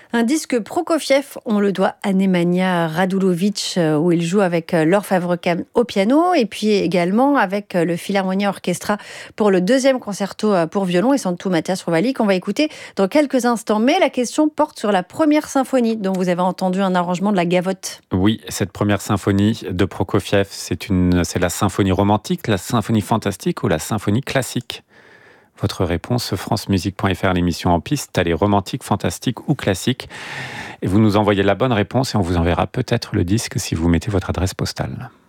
Un disque Prokofiev, on le doit à Nemanja Radulovic, où il joue avec Laure Favre-Cam au piano, et puis également avec le Philharmonia Orchestra pour le deuxième concerto pour violon et Santu Matthias Rovali, qu'on va écouter dans quelques instants. Mais la question porte sur la première symphonie, dont vous avez entendu un arrangement de la Gavotte. Oui, cette première symphonie de Prokofiev, c'est la symphonie romantique, la symphonie fantastique ou la symphonie classique? Votre réponse, francemusique.fr, l'émission En Piste, elle est romantique, fantastique ou classique. Et vous nous envoyez la bonne réponse et on vous enverra peut-être le disque si vous mettez votre adresse postale.